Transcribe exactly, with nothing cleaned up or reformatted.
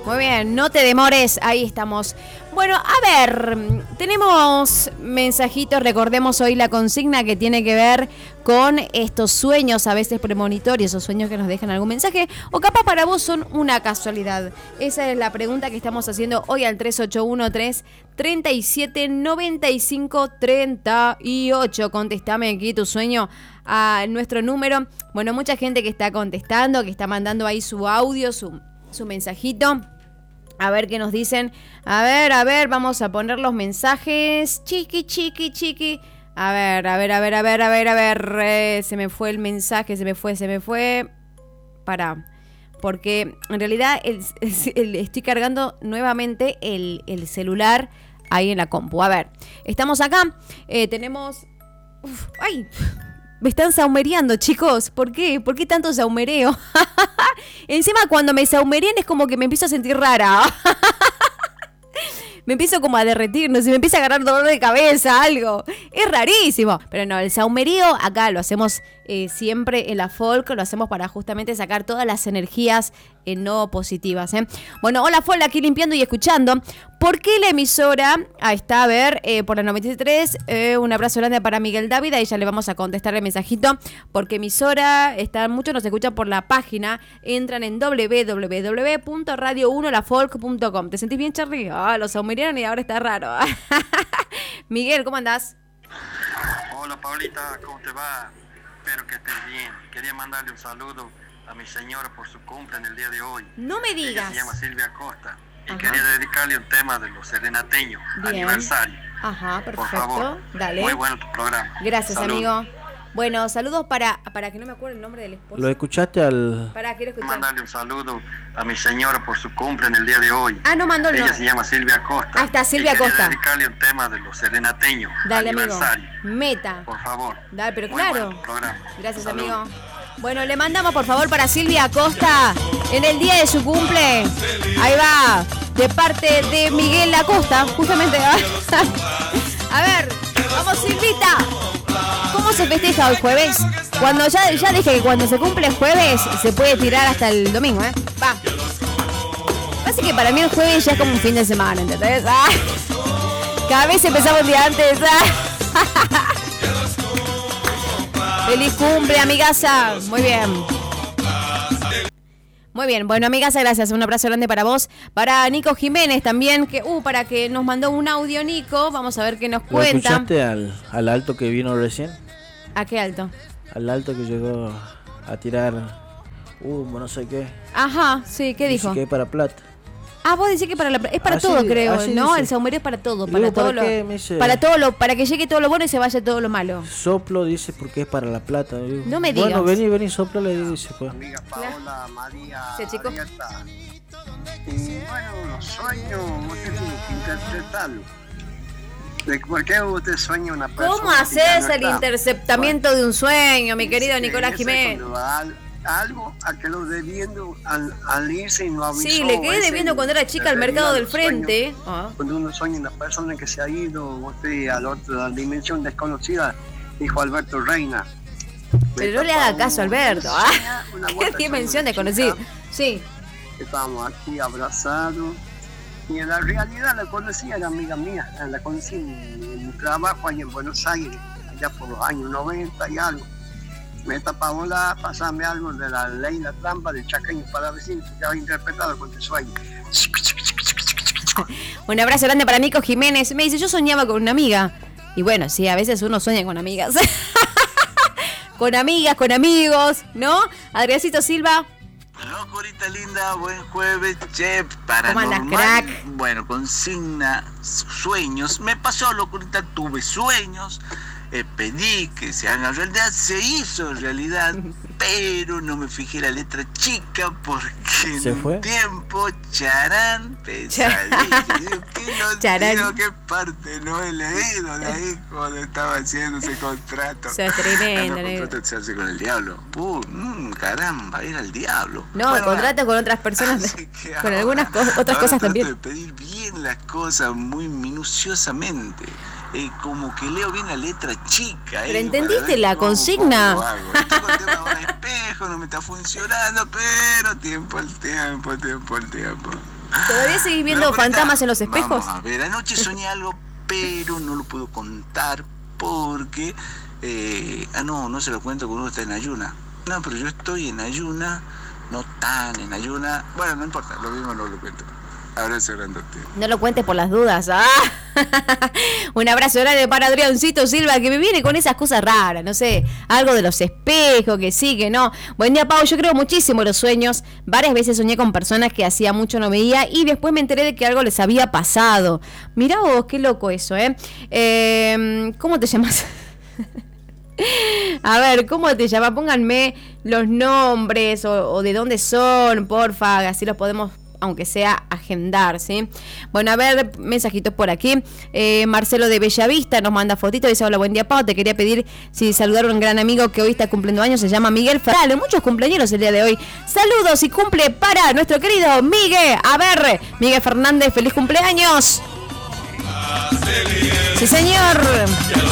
Muy bien, no te demores, ahí estamos. Bueno, a ver, tenemos mensajitos, recordemos hoy la consigna que tiene que ver con estos sueños a veces premonitorios, esos sueños que nos dejan algún mensaje, o capaz para vos son una casualidad. Esa es la pregunta que estamos haciendo hoy al tres ocho uno tres, tres siete nueve cinco, tres ocho. Contestame aquí tu sueño a nuestro número. Bueno, mucha gente que está contestando, que está mandando ahí su audio, su, su mensajito. A ver qué nos dicen. A ver, a ver, vamos a poner los mensajes. Chiqui, chiqui, chiqui. A ver, a ver, a ver, a ver, a ver, a ver. Eh, se me fue el mensaje, se me fue, se me fue. Pará. Porque en realidad el, el, el, estoy cargando nuevamente el, el celular ahí en la compu. A ver, estamos acá. Eh, tenemos... Uf, ¡ay! Me están saumereando, chicos. ¿Por qué? ¿Por qué tanto saumereo? Encima, cuando me saumerean es como que me empiezo a sentir rara. Me empiezo como a derretir, no sé, me empieza a agarrar dolor de cabeza, algo. Es rarísimo. Pero no, el saumerío acá lo hacemos eh, siempre en la folk, lo hacemos para justamente sacar todas las energías eh, no positivas. ¿eh? Bueno, hola folk, aquí limpiando y escuchando. ¿Por qué la emisora? Ahí está, a ver, eh, por la noventa y tres, eh, un abrazo grande para Miguel David, ahí ya le vamos a contestar el mensajito. Porque emisora, está, muchos nos escuchan por la página, entran en doble u doble u doble u punto radio uno la folk punto com. ¿Te sentís bien, Charly? Ah, los saumerían y ahora está raro. Miguel, ¿cómo andás? Hola, Paulita, ¿cómo te va? Espero que estés bien. Quería mandarle un saludo a mi señora por su cumple en el día de hoy. No me digas. Ella se llama Silvia Costa. Y Ajá. quería dedicarle un tema de los serenateños, Bien. aniversario. Ajá, perfecto. Por favor. Dale. Muy bueno tu programa. Gracias, Saludos. amigo. Bueno, saludos para, para que no me acuerdo el nombre del esposo. ¿Lo escuchaste al...? Para, quiero escuchar. Mandarle un saludo a mi señora por su cumple en el día de hoy. Ah, no mandó el Ella nombre. se llama Silvia Costa. Ah, está, Silvia y quería Costa. dedicarle un tema de los serenateños, Dale, amigo. aniversario. Meta. Por favor. Dale, pero Muy claro. bueno tu programa. Gracias, Saludos. amigo. Bueno, le mandamos por favor para Silvia Acosta en el día de su cumple. Ahí va, de parte de Miguel Acosta, justamente. A ver, vamos Silvita. ¿Cómo se festeja hoy jueves? Cuando ya, ya dije que cuando se cumple jueves se puede tirar hasta el domingo, ¿eh? Va. Así que para mí el jueves ya es como un fin de semana, ¿entendés? Ah. Cada vez empezamos un día antes. Ah. ¡Feliz cumple, amigaza! Muy bien. Muy bien, bueno, amigaza, gracias. Un abrazo grande para vos. Para Nico Jiménez también, que uh, para que nos mandó un audio, Nico. Vamos a ver qué nos ¿Lo cuenta. escuchaste al, al alto que vino recién? ¿A qué alto? Al alto que llegó a tirar... Uh, no sé qué. Ajá, sí, ¿qué Dice dijo? que es para plata. Ah, vos decís que para la, es para Así- todo, creo, así ¿no? dice. El saumerio es para todo, Y para digo, todo ¿para lo, qué? Me dice- para todo lo, para que llegue todo lo bueno y se vaya todo lo malo. Soplo, dice, porque es para la plata. Digo, No me digas. Bueno, vení, vení, soplo, le dice, pues. Amiga Paola, María, Sí, chico. Arieta. Y bueno, los sueños, usted tiene que interpretarlo. ¿De por qué usted sueña una persona? ¿Cómo que ya haces no el está? interceptamiento de un sueño, mi Bueno, querido sí, Nicolás ese Jiménez? cuando al- algo a que lo debiendo al, al irse y no avisó. Sí, le quedé ese debiendo cuando era chica al referido mercado a del los sueños. frente. Ah. Cuando uno sueña una persona que se ha ido usted a la otra dimensión desconocida, dijo Alberto Reina. Pero no le haga caso a Alberto. ¿Ah? ¿Qué dimensión desconocida? Sí. Estábamos aquí abrazados y en la realidad la conocí, era amiga mía, la conocí en mi trabajo allá en Buenos Aires, allá por los años noventa y algo. Me Paola, pasame algo de la ley, la trampa del chaqueño para vecinos, que había interpretado con tu sueño. Un abrazo grande para Nico Jiménez. Me dice, yo soñaba con una amiga. Y bueno, sí, a veces uno sueña con amigas. Con amigas, con amigos, ¿no? Adriancito Silva. Locurita linda, buen jueves, che, ¿Cómo andas, paranormal. crack? Bueno, consigna sueños. Me pasó, locurita, tuve sueños. Eh, pedí que se haga realidad, se hizo realidad, pero no me fijé la letra chica porque ¿Se en fue? un tiempo, charán, pesadilla. Digo, ¿qué no Charán. digo qué parte no he leído de ahí cuando estaba haciendo ese contrato? Eso es tremendo, Ah, no, negro. contrato se hace con el diablo. Uh, mm, caramba, era el diablo. No, Bueno, contrato con otras personas, así que con ahora- algunas co- otras ahora cosas trato también. de pedir bien las cosas muy minuciosamente. eh, como que leo bien la letra chica. Pero eh, entendiste la cómo, consigna. Cómo Estoy con el tema del espejo, no me está funcionando, pero tiempo al tiempo, tiempo al tiempo. ¿Todavía seguís viendo no, fantasmas en los espejos? Vamos a ver, anoche soñé algo, pero no lo puedo contar porque... Eh, ah, no, no se lo cuento cuando uno está en ayuna. No, pero yo estoy en ayuna, no tan en ayuna. Bueno, no importa, lo mismo no lo cuento. Abrazo grandote. No lo cuentes por las dudas. ¡Ah! Un abrazo grande para Adriancito Silva, que me viene con esas cosas raras, no sé, algo de los espejos, que sí, que no. Buen día, Pau, yo creo muchísimo en los sueños. Varias veces soñé con personas que hacía mucho no veía y después me enteré de que algo les había pasado. Mirá vos, qué loco eso, ¿eh? eh ¿Cómo te llamas? A ver, ¿cómo te llamas? Pónganme los nombres o, o de dónde son, porfa, así los podemos, aunque sea, agendar, ¿sí? Bueno, a ver, mensajitos por aquí. Eh, Marcelo de Bellavista nos manda fotitos, dice: hola, buen día, Pau, te quería pedir si saludar a un gran amigo que hoy está cumpliendo años, se llama Miguel Ferrale. Muchos cumpleaños el día de hoy. Saludos y cumple para nuestro querido Miguel. A ver, Miguel Fernández, feliz cumpleaños. Sí, señor.